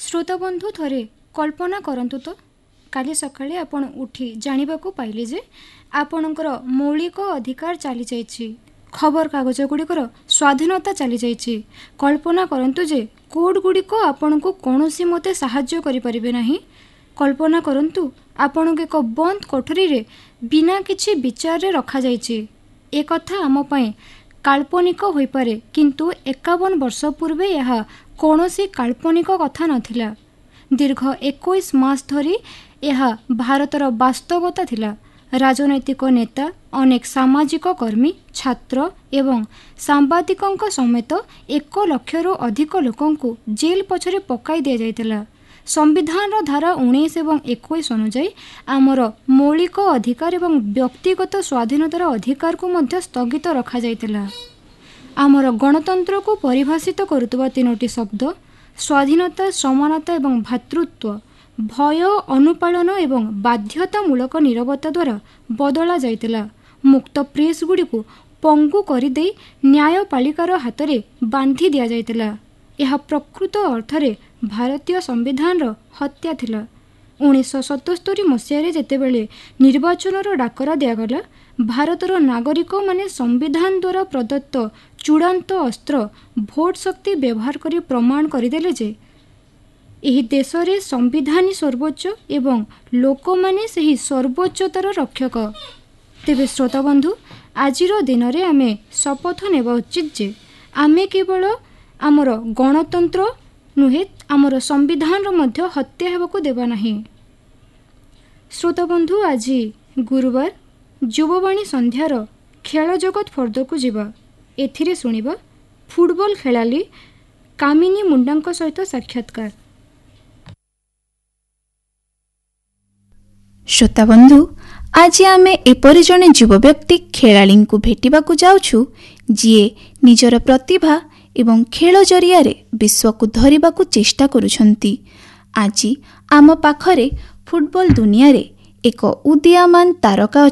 श्रोताबंधु थरे कल्पना करंतु तो काली सकाळे आपण उठी जानिबाकू पाइले जे आपणकर मौलिक अधिकार चली जाइछि, खबर कागज गुड़िकर स्वाधीनता चली जाइछि। कल्पना करंतु जे कोड गुड़िक आपणको कौनसी मते साहाय्य करि परिबे नाही। कल्पना करंतु आपणको एक बंद कोठरी रे बिना किछि विचार रे रखा जाइछि। ए कथा आम पई काल्पनिक होई पारे, किंतु 51 वर्ष पूर्वे यह कौनसी काल्पनिक कथा नथिला। दीर्घ 21 मास धरी यह भारतर वास्तवता थिला। राजनैतिक नेता, अनेक सामाजिक कर्मी, छात्र एवं सांबादिकों समेत 1 लक्षरू अधिक लोकंकु जेल पछरे पकाई दिया जाइतिला। संविधान धारा 19 एवं 21 अनुजाई आमर मौलिक अधिकार एवं व्यक्तिगत स्वाधीनतार अधिकार को मध्य स्थगित रखा जाइतिला। आमर गणतंत्र को परिभाषित करुवा 3टी शब्द स्वाधीनता, समानता एवं भातृत्व भय, अनुपालन एवं बाध्यतामूलक नीरवता द्वारा बदला जाइतिला। मुक्त प्रेस गुड़ी को पंगु करिदेई न्यायपालिकार हाथ में बांधी दिया जाइतिला। यह प्रकृत अर्थरे भारतीय संविधान हत्या थिला। 1977 मसीह जेतेबेले निर्वाचन डाकरा दिगला, भारतर नागरिक माने संविधान द्वारा प्रदत्त चूड़ांत अस्त्र भोट शक्ति व्यवहार करी प्रमाण करदेले जे एही देश रे संविधान सर्वोच्च एवं लोक माने सही सर्वोच्चतार रक्षक। तेबे श्रोता बंधु, आजिर दिन रे आमे शपथ नेबा उचित जे आमे केवल आमर गणतंत्र नुहे, आमर संविधान मध्य हत्या हेबाकू देबा नाही। श्रोता बंधु, आज गुरुवार युववाणी संध्यार खेल जगत फर्दकू जीवा। एथिरे सुनिबा फुटबॉल खेलाली कामिनी मुंडांक सहित साक्षात्कार। श्रोता बंधु, आज आमे एपरि जने युवा व्यक्ति खेलाड़ी को भेटिबाकू जाउछु जिए निजर प्रतिभा एवं खेल जरियारे विश्व को धरिबाकू चेष्टा करुछंती। आज आम पाखरे फुटबॉल दुनिया रे एक उदीयमान तारका